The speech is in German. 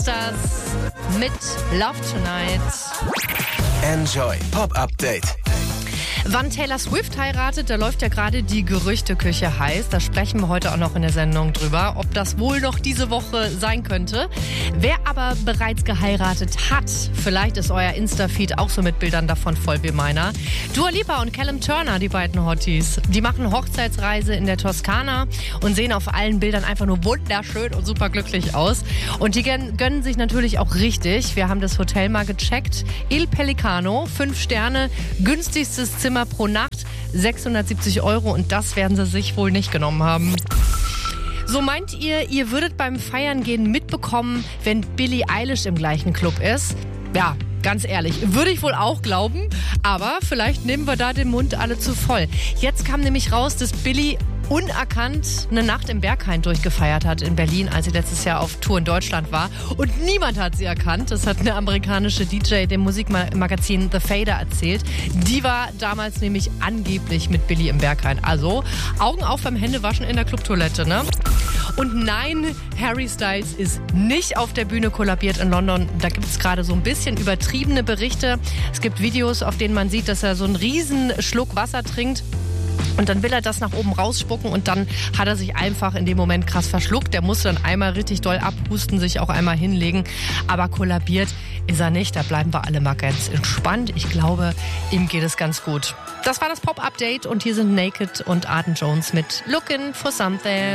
Das mit Love Tonight. Enjoy Pop Update. Wann Taylor Swift heiratet, da läuft ja gerade die Gerüchteküche heiß. Da sprechen wir heute auch noch in der Sendung drüber, ob das wohl noch diese Woche sein könnte. Wer aber bereits geheiratet hat, vielleicht ist euer Insta-Feed auch so mit Bildern davon voll wie meiner. Dua Lipa und Callum Turner, die beiden Hotties, die machen Hochzeitsreise in der Toskana und sehen auf allen Bildern einfach nur wunderschön und super glücklich aus. Und die gönnen sich natürlich auch richtig. Wir haben das Hotel mal gecheckt. Il Pelicano, 5 Sterne, günstigstes Zimmer pro Nacht, 670 € und das werden sie sich wohl nicht genommen haben. So meint ihr würdet beim Feiern gehen mitbekommen, wenn Billie Eilish im gleichen Club ist? Ja, ganz ehrlich, würde ich wohl auch glauben, aber vielleicht nehmen wir da den Mund alle zu voll. Jetzt kam nämlich raus, dass Billie unerkannt eine Nacht im Berghain durchgefeiert hat in Berlin, als sie letztes Jahr auf Tour in Deutschland war. Und niemand hat sie erkannt. Das hat eine amerikanische DJ dem Musikmagazin The Fader erzählt. Die war damals nämlich angeblich mit Billie im Berghain. Also Augen auf beim Händewaschen in der Clubtoilette, ne? Und nein, Harry Styles ist nicht auf der Bühne kollabiert in London. Da gibt es gerade so ein bisschen übertriebene Berichte. Es gibt Videos, auf denen man sieht, dass er so einen riesen Schluck Wasser trinkt. Und dann will er das nach oben rausspucken und dann hat er sich einfach in dem Moment krass verschluckt. Der musste dann einmal richtig doll abhusten, sich auch einmal hinlegen. Aber kollabiert ist er nicht. Da bleiben wir alle mal ganz entspannt. Ich glaube, ihm geht es ganz gut. Das war das Pop-Update und hier sind Naked und Arden Jones mit Looking for Something.